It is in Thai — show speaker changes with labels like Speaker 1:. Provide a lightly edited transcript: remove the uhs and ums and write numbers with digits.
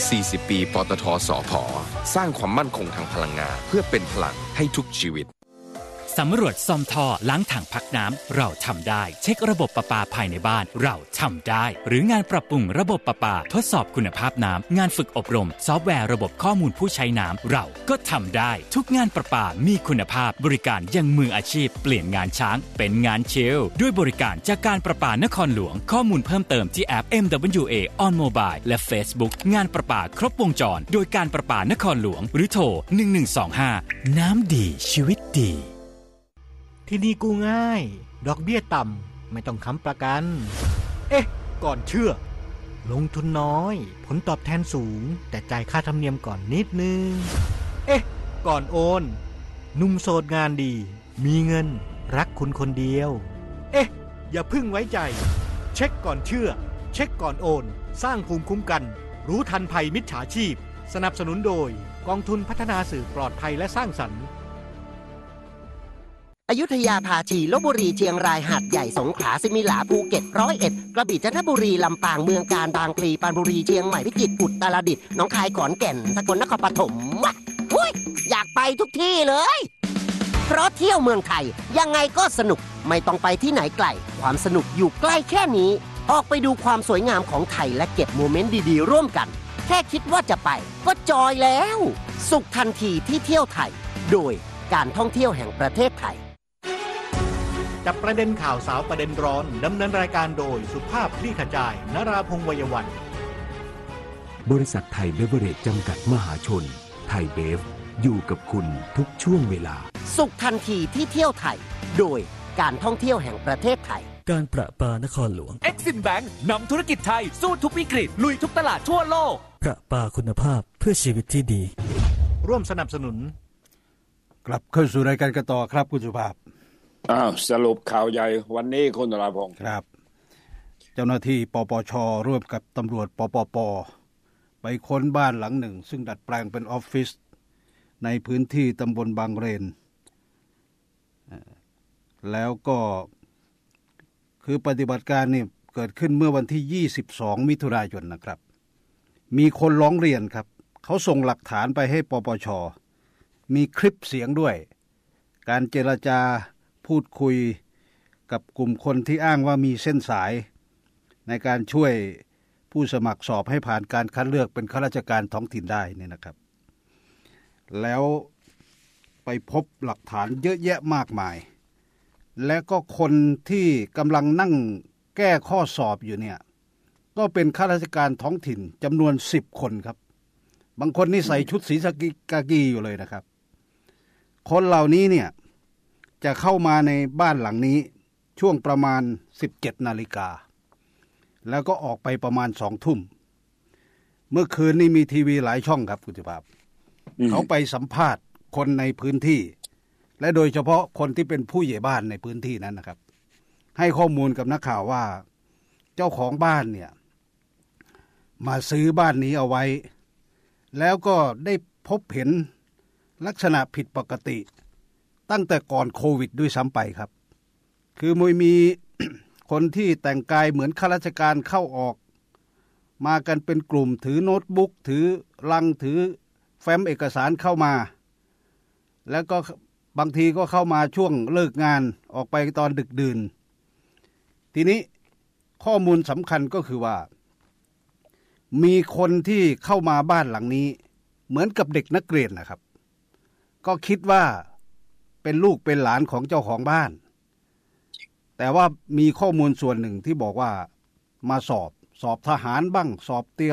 Speaker 1: 40 ปีปตทสผ.สร้างความมั่นคงทางพลังงานเพื่อเป็นพลังให้ทุกชีวิต
Speaker 2: สำรวจซ่อมท่อล้างถังพักน้ำเราทำได้เช็คระบบประปาภายในบ้านเราทำได้หรืองานปรับปรุงระบบประปาทดสอบคุณภาพน้ำงานฝึกอบรมซอฟต์แวร์ระบบข้อมูลผู้ใช้น้ำเราก็ทำได้ทุกงานประปามีคุณภาพบริการยังมืออาชีพเปลี่ยนงานช้างเป็นงานชิลด้วยบริการจากการประปานครหลวงข้อมูลเพิ่มเติมที่แอป MWA on Mobile และ Facebook งานประปาครบวงจรโดยการประปานครหลวงหรือโทร1125น้ำดีชีวิตดี
Speaker 3: ที่นี่กู้ง่ายดอกเบี้ยต่ำไม่ต้องค้ำประกันก่อนเชื่อลงทุนน้อยผลตอบแทนสูงแต่จ่ายค่าธรรมเนียมก่อนนิดนึงก่อนโอนหนุ่มโสดงานดีมีเงินรักคุณคนเดียวอย่าพึ่งไว้ใจเช็คก่อนเชื่อเช็คก่อนโอนสร้างภูมิคุ้มกันรู้ทันภัยมิจฉาชีพสนับสนุนโดยกองทุนพัฒนาสื่อปลอดภัยและสร้างสรรค์
Speaker 4: อยุธยาภาชีลพบุรีเชียงรายหาดใหญ่สงขลาสิมิหลาภูเก็ต101กระบี่จันทบุรีลำปางเมืองกาญบางพลีปรานบุรีเชียงใหม่พิจิตรอุตรดิตถ์หนองคายขอนแก่นสกลนครปฐมอยากไปทุกที่เลยเพราะเที่ยวเมืองไทยยังไงก็สนุกไม่ต้องไปที่ไหนไกลความสนุกอยู่ใกล้แค่นี้ออกไปดูความสวยงามของไทยและเก็บโมเมนต์ดีๆร่วมกันแค่คิดว่าจะไปก็จอยแล้วสุขทันทีที่เที่ยวไทยโดยการท่องเที่ยวแห่งประเทศไทย
Speaker 3: จับประเด็นข่าวสาวประเด็นร้อนดำเนินรายการโดยสุภาพคลี่ขจายนราพงษ์ วัยวัน
Speaker 5: บริษัทไทยเบเวอเรจจำกัดมหาชนไทยเบฟอยู่กับคุณทุกช่วงเวลา
Speaker 4: สุขทันทีที่เที่ยวไทยโดยการท่องเที่ยวแห่งประเทศไทย
Speaker 6: การประปานครหลวง
Speaker 7: Exim Bank นำธุรกิจไทยสู้ทุกวิกฤตลุยทุกตลาดทั่วโลก
Speaker 6: ประปาคุณภาพเพื่อชีวิตที่ดี
Speaker 3: ร่วมสนับสนุน
Speaker 8: กลับเข้าสู่รายการกันต่อครับคุณสุภาพ
Speaker 9: สรุปข่าวใหญ่วันนี้คุณนราพงศ์
Speaker 8: ครับเจ้าหน้าที่ปปช.ร่วมกับตำรวจปปป.ไปค้นบ้านหลังหนึ่งซึ่งดัดแปลงเป็นออฟฟิศในพื้นที่ตำบลบางเรนแล้วก็คือปฏิบัติการนี่เกิดขึ้นเมื่อวันที่22มิถุนายนนะครับมีคนร้องเรียนครับเขาส่งหลักฐานไปให้ปปช.มีคลิปเสียงด้วยการเจรจาพูดคุยกับกลุ่มคนที่อ้างว่ามีเส้นสายในการช่วยผู้สมัครสอบให้ผ่านการคัดเลือกเป็นข้าราชการท้องถิ่นได้นี่นะครับแล้วไปพบหลักฐานเยอะแยะมากมายและก็คนที่กำลังนั่งแก้ข้อสอบอยู่เนี่ยก็เป็นข้าราชการท้องถิ่นจำนวน10คนครับบางคนนี่ใส่ชุดสีกากีอยู่เลยนะครับคนเหล่านี้เนี่ยจะเข้ามาในบ้านหลังนี้ช่วงประมาณ 17 นาฬิกาแล้วก็ออกไปประมาณ 2 ทุ่มเมื่อคืนนี้มีทีวีหลายช่องครับคุณสุภาพเขาไปสัมภาษณ์คนในพื้นที่และโดยเฉพาะคนที่เป็นผู้ใหญ่บ้านในพื้นที่นั้นนะครับให้ข้อมูลกับนักข่าวว่าเจ้าของบ้านเนี่ยมาซื้อบ้านนี้เอาไว้แล้วก็ได้พบเห็นลักษณะผิดปกติตั้งแต่ก่อนโควิดด้วยซ้ำไปครับคือมี คนที่แต่งกายเหมือนข้าราชการเข้าออกมากันเป็นกลุ่มถือโน้ตบุ๊กถือลังถือแฟ้มเอกสารเข้ามาแล้วก็บางทีก็เข้ามาช่วงเลิกงานออกไปตอนดึกดื่นทีนี้ข้อมูลสำคัญก็คือว่ามีคนที่เข้ามาบ้านหลังนี้เหมือนกับเด็กนักเรียนนะครับก็คิดว่าเป็นลูกเป็นหลานของเจ้าของบ้านแต่ว่ามีข้อมูลส่วนหนึ่งที่บอกว่ามาสอบทหารบ้างสอบเตรียม